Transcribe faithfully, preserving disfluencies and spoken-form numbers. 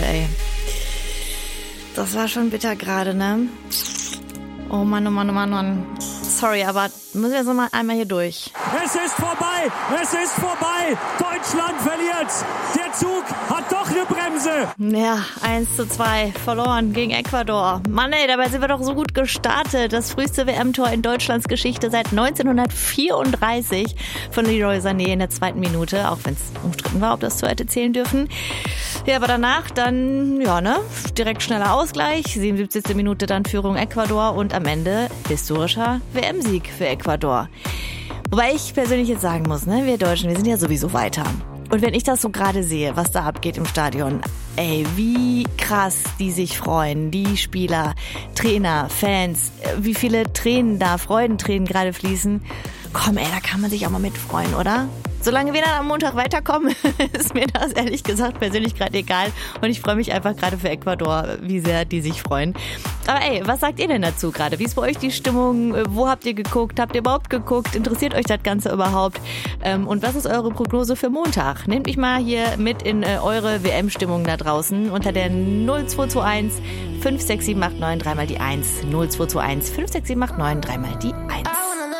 ey. Das war schon bitter gerade, ne? Oh Mann, oh Mann, oh Mann, oh Mann. Sorry, aber müssen wir jetzt noch mal einmal hier durch. Es ist vorbei, es ist vorbei. Deutschland verliert. Der Zug hat doch eine Bremse. Ja, eins zu zwei verloren gegen Ecuador. Mann ey, dabei sind wir doch so gut gestartet. Das früheste W M-Tor in Deutschlands Geschichte seit neunzehnhundertvierunddreißig von Leroy Sané in der zweiten Minute, auch wenn es umstritten war, ob das zu hätte zählen dürfen. Ja, aber danach dann, ja, ne, direkt schneller Ausgleich, siebenundsiebzigste Minute dann Führung Ecuador und am Ende historischer W M-Sieg für Ecuador. Wobei ich persönlich jetzt sagen muss, ne, wir Deutschen, wir sind ja sowieso weiter. Und wenn ich das so gerade sehe, was da abgeht im Stadion, ey, wie krass die sich freuen, die Spieler, Trainer, Fans, wie viele Tränen da, Freudentränen gerade fließen. Komm, ey, da kann man sich auch mal mitfreuen, oder? Solange wir dann am Montag weiterkommen, ist mir das ehrlich gesagt persönlich gerade egal. Und ich freue mich einfach gerade für Ecuador, wie sehr die sich freuen. Aber ey, was sagt ihr denn dazu gerade? Wie ist bei euch die Stimmung? Wo habt ihr geguckt? Habt ihr überhaupt geguckt? Interessiert euch das Ganze überhaupt? Und was ist eure Prognose für Montag? Nehmt mich mal hier mit in eure W M-Stimmung da draußen unter der null zwei zwei eins fünf sechs sieben acht neun dreimal die eins. null zwei zwei eins fünf sechs sieben acht neun dreimal die eins.